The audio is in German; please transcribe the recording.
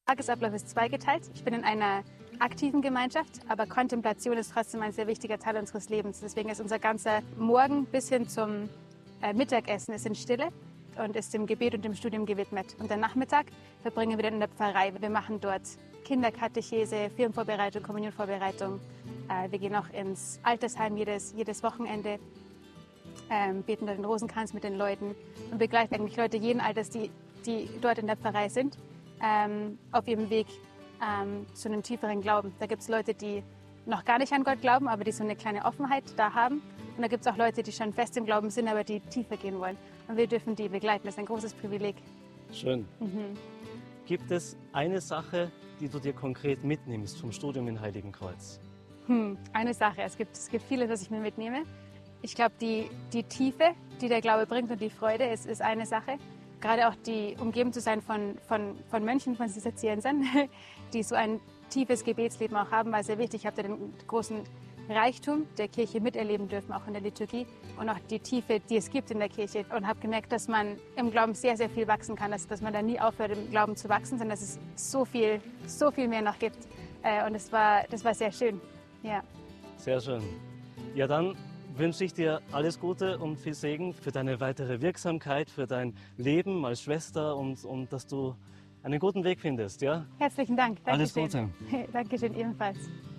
Tagesablauf ist zweigeteilt. Ich bin in einer aktiven Gemeinschaft, aber Kontemplation ist trotzdem ein sehr wichtiger Teil unseres Lebens. Deswegen ist unser ganzer Morgen bis hin zum Mittagessen ist in Stille und ist dem Gebet und dem Studium gewidmet. Und den Nachmittag verbringen wir dann in der Pfarrei. Wir machen dort Kinderkatechese, Firmenvorbereitung, Kommunionvorbereitung. Wir gehen auch ins Altersheim jedes Wochenende, beten dort den Rosenkranz mit den Leuten und begleiten eigentlich Leute jeden Alters, die dort in der Pfarrei sind, auf ihrem Weg zu einem tieferen Glauben. Da gibt es Leute, die noch gar nicht an Gott glauben, aber die so eine kleine Offenheit da haben. Und da gibt es auch Leute, die schon fest im Glauben sind, aber die tiefer gehen wollen. Und wir dürfen die begleiten. Das ist ein großes Privileg. Schön. Gibt es eine Sache, die du dir konkret mitnimmst vom Studium in Heiligenkreuz? Eine Sache. Es gibt vieles, was ich mir mitnehme. Ich glaube, die Tiefe, die der Glaube bringt und die Freude, ist eine Sache. Gerade auch die umgeben zu sein von Mönchen, von Zisterziensern, die so ein tiefes Gebetsleben auch haben, war sehr wichtig. Ich habe da den großen Reichtum der Kirche miterleben dürfen, auch in der Liturgie und auch die Tiefe, die es gibt in der Kirche, und habe gemerkt, dass man im Glauben sehr, sehr viel wachsen kann, dass man da nie aufhört, im Glauben zu wachsen, sondern dass es so viel mehr noch gibt. Und das war sehr schön. Ja. Sehr schön. Ja, dann wünsche ich dir alles Gute und viel Segen für deine weitere Wirksamkeit, für dein Leben als Schwester und dass du einen guten Weg findest. Ja? Herzlichen Dank. Alles Dankeschön. Gute. Dankeschön ebenfalls.